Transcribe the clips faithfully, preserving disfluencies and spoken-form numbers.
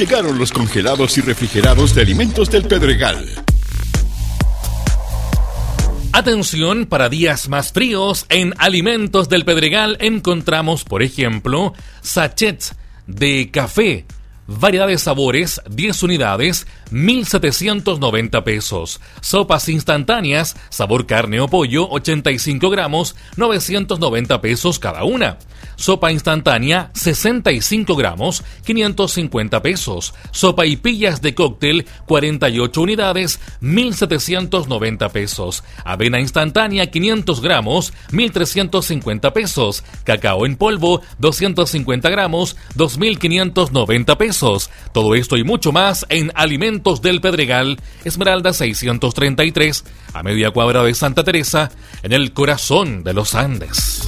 Llegaron los congelados y refrigerados de Alimentos del Pedregal. Atención, para días más fríos, en Alimentos del Pedregal encontramos, por ejemplo, sachets de café, variedad de sabores, diez unidades, mil setecientos noventa pesos. Sopas instantáneas, sabor carne o pollo, ochenta y cinco gramos, novecientos noventa pesos cada una. Sopa instantánea, sesenta y cinco gramos, quinientos cincuenta pesos. Sopa y pillas de cóctel, cuarenta y ocho unidades, mil setecientos noventa pesos. Avena instantánea, quinientos gramos, mil trescientos cincuenta pesos. Cacao en polvo, doscientos cincuenta gramos, dos mil quinientos noventa pesos. Todo esto y mucho más en Alimentos del Pedregal, Esmeralda seiscientos treinta y tres, a media cuadra de Santa Teresa, en el corazón de los Andes.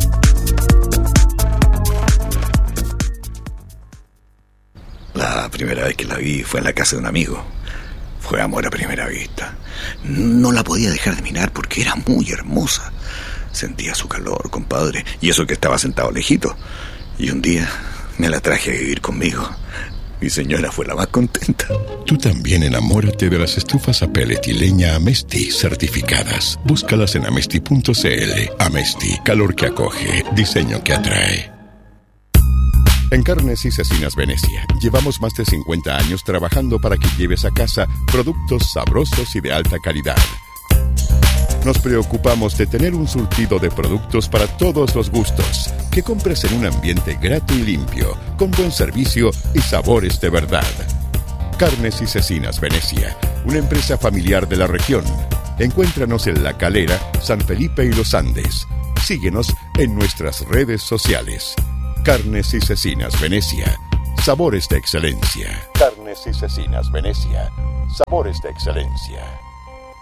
La primera vez que la vi fue en la casa de un amigo. Fue amor a primera vista. No la podía dejar de mirar porque era muy hermosa. Sentía su calor, compadre, y eso que estaba sentado lejito. Y un día me la traje a vivir conmigo. Mi señora fue la más contenta. Tú también enamórate de las estufas a pellet y leña Amesti certificadas. Búscalas en amesti punto cl. Amesti, calor que acoge, diseño que atrae. En Carnes y Cecinas Venecia, llevamos más de cincuenta años trabajando para que lleves a casa productos sabrosos y de alta calidad. Nos preocupamos de tener un surtido de productos para todos los gustos, que compres en un ambiente grato y limpio, con buen servicio y sabores de verdad. Carnes y Cecinas Venecia, una empresa familiar de la región. Encuéntranos en La Calera, San Felipe y Los Andes. Síguenos en nuestras redes sociales. Carnes y Cecinas Venecia, sabores de excelencia. Carnes y Cecinas Venecia, sabores de excelencia.